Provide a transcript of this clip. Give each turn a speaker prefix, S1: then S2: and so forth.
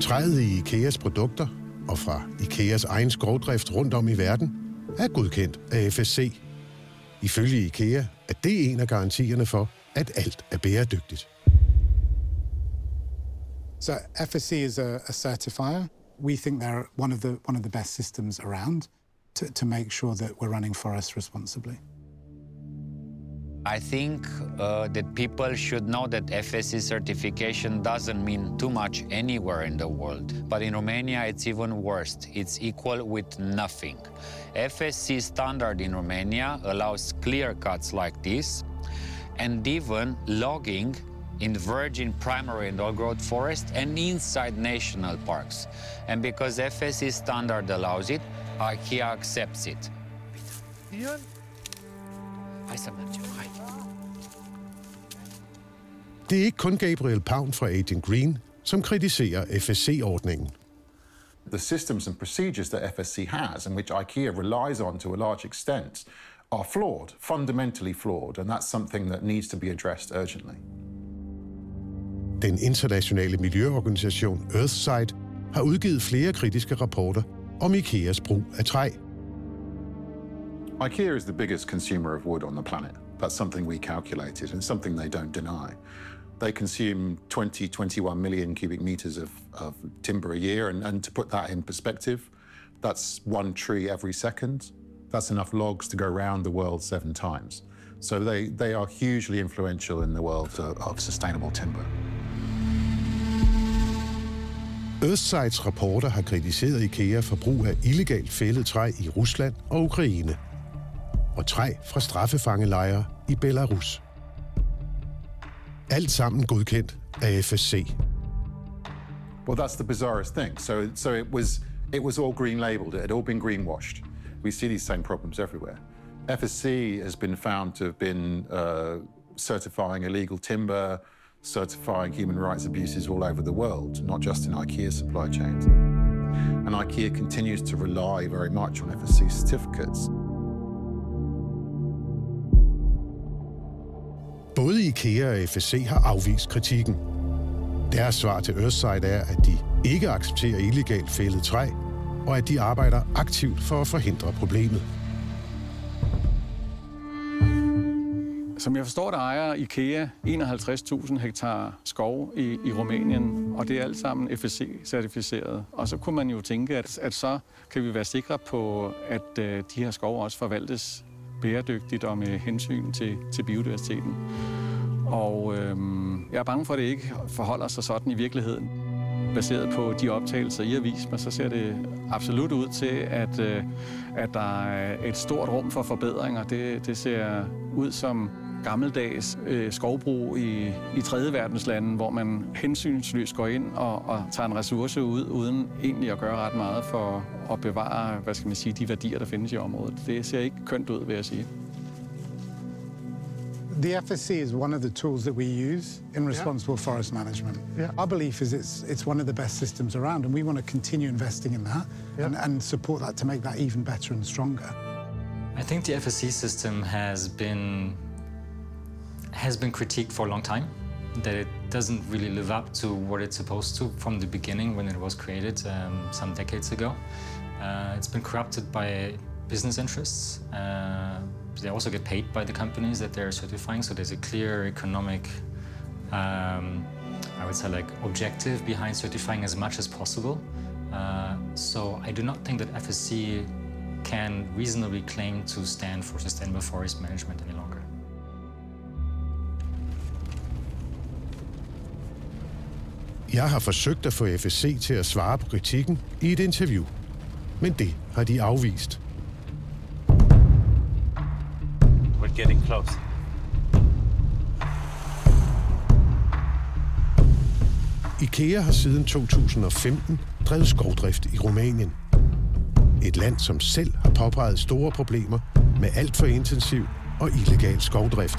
S1: Træet i IKEAs produkter og fra IKEAs egen skovdrift rundt om i verden er godkendt af FSC. Ifølge IKEA er det en af garantierne for, at alt er bæredygtigt.
S2: So FSC is a certifier. We think they're one of the best systems around to make sure that we're running forests responsibly.
S3: I think that people should know that FSC certification doesn't mean too much anywhere in the world. But in Romania, it's even worse. It's equal with nothing. FSC standard in Romania allows clear cuts like this, and even logging in virgin primary and old-growth forest and inside national parks. And because FSC standard allows it, IKEA accepts it.
S1: Det er ikke kun Gabriel Paun fra Agent Green, som kritiserer FSC-ordningen.
S4: The systems and procedures that FSC has, and which IKEA relies on to a large extent, are flawed, fundamentally flawed, and that's something that needs to be addressed urgently.
S1: Den internationale miljøorganisation Earthsight har udgivet flere kritiske rapporter om IKEAs brug af træ.
S4: IKEA is the biggest consumer of wood on the planet. That's something we calculated and something they don't deny. They consume 21 million cubic meters of timber a year, and to put that in perspective, that's one tree every second. That's enough logs to go around the world 7 times. So they are hugely influential in the world of sustainable timber.
S1: Earthsights rapporter har kritiseret IKEA for brug af illegalt fældet træ i Rusland og Ukraine, og træ fra straffefangelejre i Belarus. Alt sammen godkendt af FSC.
S4: Well, that's the bizarrest thing. So it was all green labeled. It had all been greenwashed. We see these same problems everywhere. FSC has been found to have been certifying illegal timber, certifying human rights abuses all over the world, not just in IKEA supply chains. And IKEA continues to rely very much on FSC certificates.
S1: Både IKEA og FSC har afvist kritikken. Deres svar til Earthsight er, at de ikke accepterer illegalt fældet træ, og at de arbejder aktivt for at forhindre problemet.
S5: Som jeg forstår det, ejer IKEA 51.000 hektar skov i Rumænien, og det er alt sammen FSC-certificeret. Og så kunne man jo tænke, at så kan vi være sikre på, at de her skove også forvaltes bæredygtigt og med hensyn til biodiversiteten. Og jeg er bange for, at det ikke forholder sig sådan i virkeligheden. Baseret på de optagelser, I har vist mig, så ser det absolut ud til, at der er et stort rum for forbedringer. Det ser ud som gammeldags skovbrug i tredje verdenslande, hvor man hensynsløst går ind og tager en ressource ud, uden egentlig at gøre ret meget for at bevare, hvad skal man sige, de værdier, der findes i området. Det ser ikke kønt ud, vil jeg sige.
S2: The FSC is one of the tools that we use in responsible forest management. Our belief is it's one of the best systems around, and we want to continue investing in that and support that to make that even better and stronger.
S6: I think the FSC system has been critiqued for a long time, that it doesn't really live up to what it's supposed to from the beginning when it was created some decades ago. It's been corrupted by business interests. They also get paid by the companies that they're certifying, so there's a clear economic, I would say, like objective behind certifying as much as possible. So I do not think that FSC can reasonably claim to stand for sustainable forest management any longer.
S1: Jeg har forsøgt at få FSC til at svare på kritikken i et interview, men det har de afvist.
S7: We're getting close.
S1: IKEA har siden 2015 drevet skovdrift i Rumænien. Et land, som selv har påpeget store problemer med alt for intensiv og illegal skovdrift.